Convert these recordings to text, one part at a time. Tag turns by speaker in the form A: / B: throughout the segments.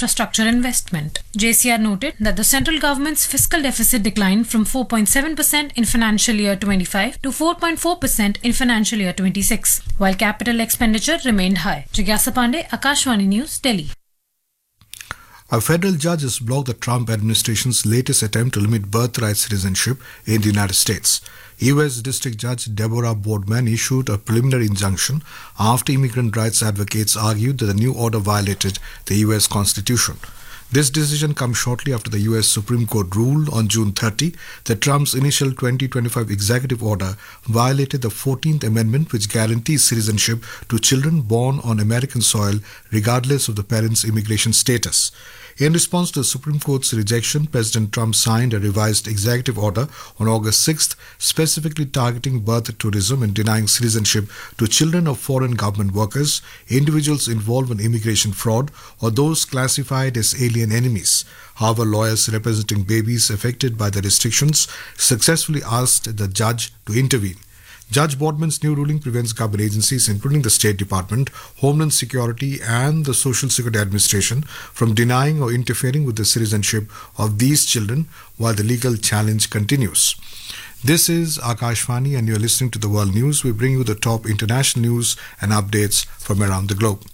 A: infrastructure investment. JCR noted that the central government's fiscal deficit declined from 4.7% in financial year 25 to 4.4% in financial year 26, while capital expenditure remained high. Jigyasa Pandey, Akashvani News, Delhi.
B: A federal judge has blocked the Trump administration's latest attempt to limit birthright citizenship in the United States. U.S. District Judge Deborah Boardman issued a preliminary injunction after immigrant rights advocates argued that the new order violated the U.S. Constitution. This decision comes shortly after the U.S. Supreme Court ruled on June 30 that Trump's initial 2025 executive order violated the 14th Amendment, which guarantees citizenship to children born on American soil regardless of the parents' immigration status. In response to the Supreme Court's rejection, President Trump signed a revised executive order on August 6th, specifically targeting birth tourism and denying citizenship to children of foreign government workers, individuals involved in immigration fraud, or those classified as alien enemies. However, lawyers representing babies affected by the restrictions successfully asked the judge to intervene. Judge Boardman's new ruling prevents government agencies, including the State Department, Homeland Security, and the Social Security Administration, from denying or interfering with the citizenship of these children while the legal challenge continues. This is Akashvani, and you are listening to the World News. We bring you the top international news and updates from around the globe.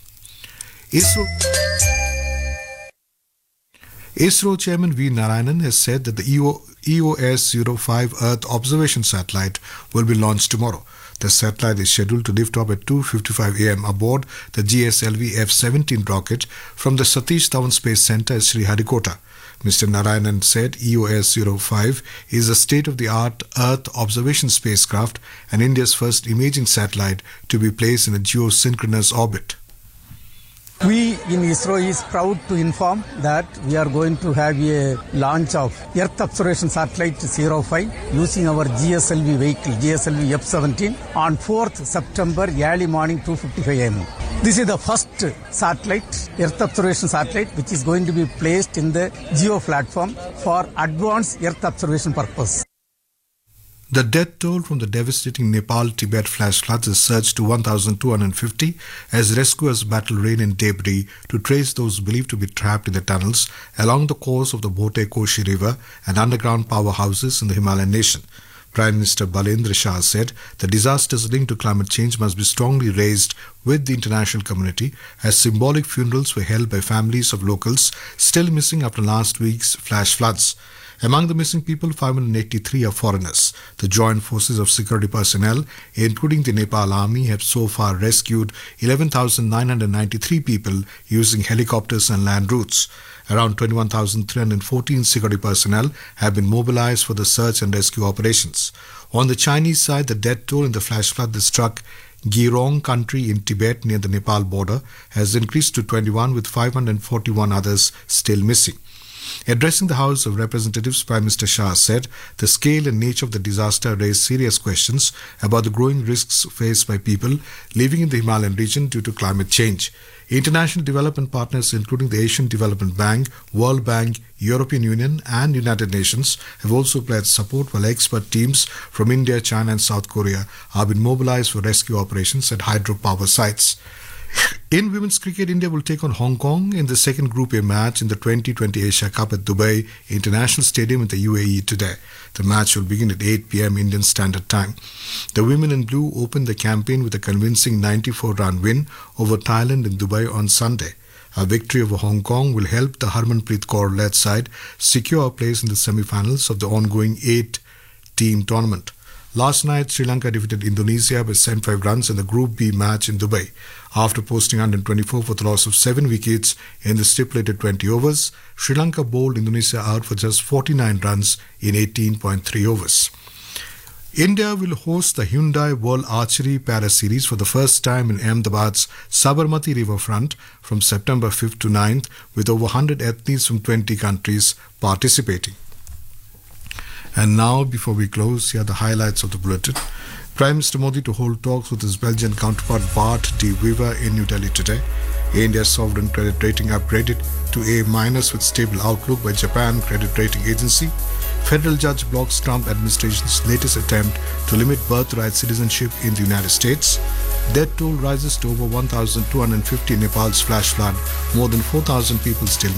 B: ISRO Chairman V. Narayanan has said that the EOS-05 Earth observation satellite will be launched tomorrow. The satellite is scheduled to lift off at 2:55 a.m. aboard the GSLV F-17 rocket from the Satish Dhawan Space Center at Sriharikota. Mr. Narayanan said EOS-05 is a state-of-the-art Earth observation spacecraft and India's first imaging satellite to be placed in a geosynchronous orbit.
C: We in ISRO is proud to inform that we are going to have a launch of Earth Observation Satellite 05 using our GSLV vehicle, GSLV F-17 on 4th September early morning 2:55 a.m. This is the first satellite, Earth Observation Satellite, which is going to be placed in the geo platform for advanced Earth observation purpose.
B: The death toll from the devastating Nepal-Tibet flash floods has surged to 1,250 as rescuers battle rain and debris to trace those believed to be trapped in the tunnels along the course of the Bote Koshi River and underground powerhouses in the Himalayan nation. Prime Minister Balendra Shah said the disasters linked to climate change must be strongly raised with the international community as symbolic funerals were held by families of locals still missing after last week's flash floods. Among the missing people, 583 are foreigners. The joint forces of security personnel, including the Nepal Army, have so far rescued 11,993 people using helicopters and land routes. Around 21,314 security personnel have been mobilized for the search and rescue operations. On the Chinese side, the death toll in the flash flood that struck Girong country in Tibet near the Nepal border has increased to 21, with 541 others still missing. Addressing the House of Representatives, Prime Minister Shah said the scale and nature of the disaster raised serious questions about the growing risks faced by people living in the Himalayan region due to climate change. International development partners, including the Asian Development Bank, World Bank, European Union and United Nations, have also pledged support, while expert teams from India, China and South Korea have been mobilized for rescue operations at hydropower sites. In women's cricket, India will take on Hong Kong in the second Group A match in the 2020 Asia Cup at Dubai International Stadium in the UAE today. The match will begin at 8 p.m. Indian Standard Time. The women in blue opened the campaign with a convincing 94-run win over Thailand in Dubai on Sunday. A victory over Hong Kong will help the Harmanpreet Kaur-led side secure a place in the semi-finals of the ongoing 8-team tournament. Last night, Sri Lanka defeated Indonesia by 75 runs in the Group B match in Dubai. After posting 124 for the loss of 7 wickets in the stipulated 20 overs, Sri Lanka bowled Indonesia out for just 49 runs in 18.3 overs. India will host the Hyundai World Archery Para Series for the first time in Ahmedabad's Sabarmati Riverfront from September 5th to 9th, with over 100 athletes from 20 countries participating. And now, before we close, here are the highlights of the bulletin. Prime Minister Modi to hold talks with his Belgian counterpart Bart de Wever in New Delhi today. India's sovereign credit rating upgraded to A- with stable outlook by Japan Credit Rating Agency. Federal judge blocks Trump administration's latest attempt to limit birthright citizenship in the United States. Death toll rises to over 1,250 in Nepal's flash flood. More than 4,000 people still